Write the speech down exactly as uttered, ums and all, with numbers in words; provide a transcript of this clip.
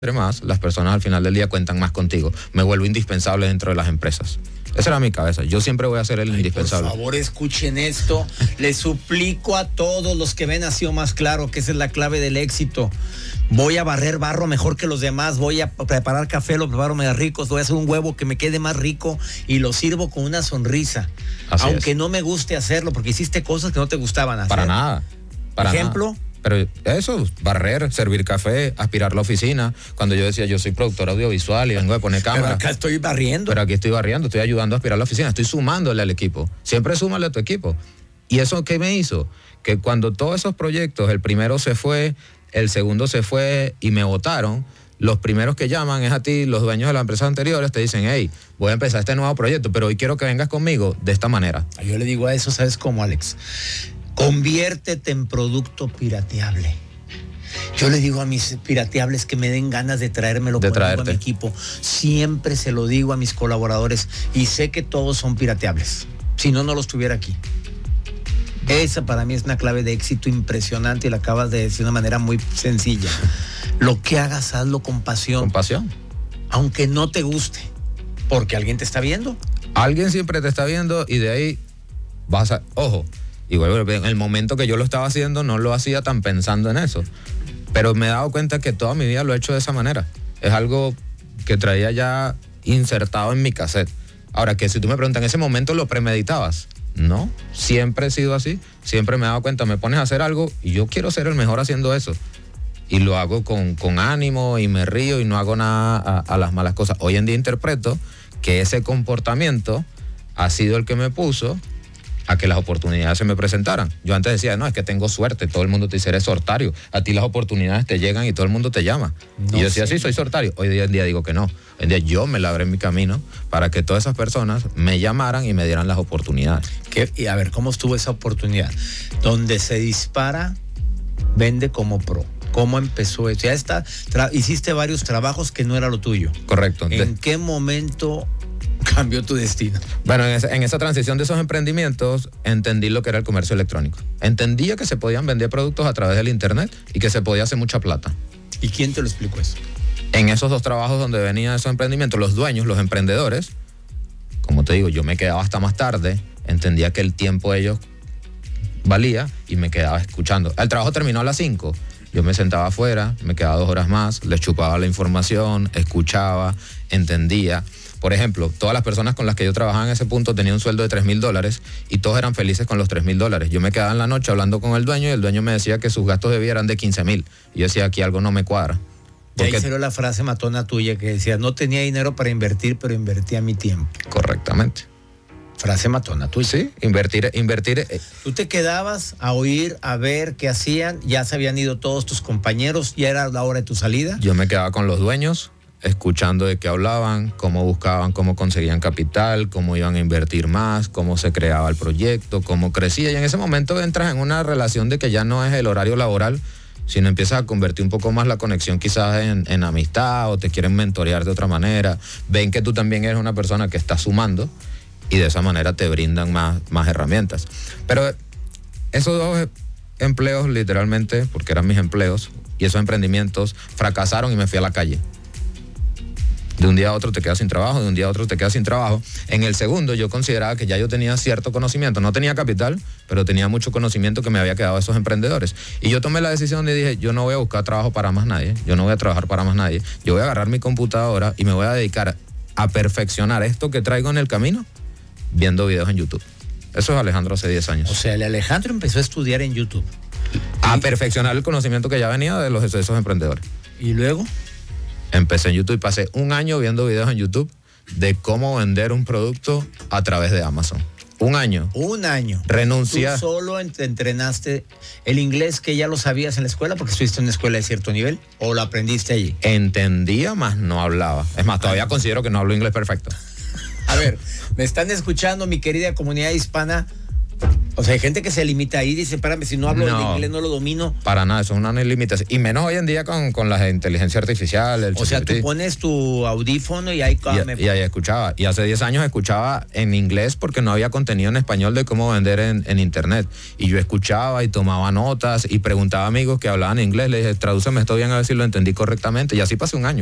más, las personas al final del día cuentan más contigo. Me vuelvo indispensable dentro de las empresas. Esa era mi cabeza. Yo siempre voy a ser el Ay, indispensable. Por favor, escuchen esto. Les suplico a todos los que ven así o más claro que esa es la clave del éxito. Voy a barrer barro mejor que los demás. Voy a preparar café, lo preparo más ricos. Voy a hacer un huevo que me quede más rico y lo sirvo con una sonrisa. Así Aunque es. no me guste hacerlo, porque hiciste cosas que no te gustaban hacer. Para nada. Para Ejemplo. Nada. Pero eso, barrer, servir café, aspirar la oficina. Cuando yo decía, yo soy productor audiovisual y vengo de poner cámara. Pero acá estoy barriendo. Pero aquí estoy barriendo, estoy ayudando a aspirar la oficina, estoy sumándole al equipo. Siempre súmale a tu equipo. ¿Y eso qué me hizo? Que cuando todos esos proyectos, el primero se fue, el segundo se fue y me votaron, los primeros que llaman es a ti, los dueños de las empresas anteriores, te dicen, hey, voy a empezar este nuevo proyecto, pero hoy quiero que vengas conmigo de esta manera. Yo le digo a eso, ¿sabes cómo, Alex? Conviértete en producto pirateable. Yo le digo a mis pirateables que me den ganas de traérmelo de a mi equipo. Siempre se lo digo a mis colaboradores y sé que todos son pirateables. Si no, no los tuviera aquí. Esa para mí es una clave de éxito impresionante y la acabas de decir de una manera muy sencilla. Lo que hagas, hazlo con pasión. Con pasión. Aunque no te guste, porque alguien te está viendo. Alguien siempre te está viendo y de ahí vas a... Ojo. Y bueno, en el momento que yo lo estaba haciendo, no lo hacía tan pensando en eso. Pero me he dado cuenta que toda mi vida lo he hecho de esa manera. Es algo que traía ya insertado en mi cassette. Ahora, que si tú me preguntas, ¿en ese momento lo premeditabas? No, siempre he sido así. Siempre me he dado cuenta, me pones a hacer algo y yo quiero ser el mejor haciendo eso. Y lo hago con, con ánimo y me río y no hago nada a, a las malas cosas. Hoy en día interpreto que ese comportamiento ha sido el que me puso a que las oportunidades se me presentaran. Yo antes decía, no, es que tengo suerte, todo el mundo te dice, eres sortario, a ti las oportunidades te llegan y todo el mundo te llama. No y yo decía, sé. sí, soy sortario. Hoy en día digo que no. Hoy en día yo me labré mi camino para que todas esas personas me llamaran y me dieran las oportunidades. ¿Qué? Y a ver, ¿cómo estuvo esa oportunidad? Donde se dispara, vende como pro. ¿Cómo empezó eso? Ya está, tra- hiciste varios trabajos que no era lo tuyo. Correcto. ¿En de- qué momento cambió tu destino? Bueno, en esa, en esa transición de esos emprendimientos entendí lo que era el comercio electrónico. Entendía que se podían vender productos a través del internet y que se podía hacer mucha plata. ¿Y quién te lo explicó eso? En esos dos trabajos donde venían esos emprendimientos, los dueños, los emprendedores, como te digo, yo me quedaba hasta más tarde, entendía que el tiempo de ellos valía y me quedaba escuchando. El trabajo terminó a las cinco. Yo me sentaba afuera, me quedaba dos horas más, les chupaba la información, escuchaba, entendía. Por ejemplo, todas las personas con las que yo trabajaba en ese punto tenían un sueldo de tres mil dólares y todos eran felices con los tres mil dólares. Yo me quedaba en la noche hablando con el dueño y el dueño me decía que sus gastos de vida eran de quince mil. Y yo decía, aquí algo no me cuadra. Y ahí salió la frase matona tuya que decía, no tenía dinero para invertir, pero invertía mi tiempo. Correctamente. Frase matona tuya. Sí, invertir, invertir. Eh. Tú te quedabas a oír, a ver qué hacían, ya se habían ido todos tus compañeros, ya era la hora de tu salida. Yo me quedaba con los dueños, escuchando de qué hablaban, cómo buscaban, cómo conseguían capital, cómo iban a invertir más, cómo se creaba el proyecto, cómo crecía. Y en ese momento entras en una relación de que ya no es el horario laboral, sino empiezas a convertir un poco más la conexión quizás en, en amistad o te quieren mentorear de otra manera. Ven que tú también eres una persona que está sumando y de esa manera te brindan más, más herramientas. Pero esos dos empleos literalmente, porque eran mis empleos, y esos emprendimientos fracasaron y me fui a la calle. De un día a otro te quedas sin trabajo, de un día a otro te quedas sin trabajo. En el segundo yo consideraba que ya yo tenía cierto conocimiento, no tenía capital, pero tenía mucho conocimiento que me había quedado de esos emprendedores. Y yo tomé la decisión de dije, yo no voy a buscar trabajo para más nadie, yo no voy a trabajar para más nadie, yo voy a agarrar mi computadora y me voy a dedicar a perfeccionar esto que traigo en el camino viendo videos en YouTube. Eso es Alejandro hace diez años. O sea, el Alejandro empezó a estudiar en YouTube. A perfeccionar el conocimiento que ya venía de los de esos emprendedores. ¿Y luego? Empecé en YouTube y pasé un año viendo videos en YouTube de cómo vender un producto a través de Amazon. Un año. Un año. Renunciar. ¿Tú solo te entrenaste el inglés que ya lo sabías en la escuela porque estuviste en una escuela de cierto nivel o lo aprendiste allí? Entendía, más no hablaba. Es más, todavía considero que no hablo inglés perfecto. A ver, me están escuchando mi querida comunidad hispana. O sea, hay gente que se limita ahí y dice, espérame, si no hablo No. el inglés, no lo domino. Para nada, eso es una limitación. Y menos hoy en día con, con la inteligencia artificial. El O sea, tú ChatGPT. pones tu audífono y ahí come. Y, y ahí escuchaba. Y hace diez años escuchaba en inglés porque no había contenido en español de cómo vender en, en internet. Y yo escuchaba y tomaba notas y preguntaba a amigos que hablaban inglés. Le dije, tradúceme esto bien a ver si lo entendí correctamente. Y así pasé un año.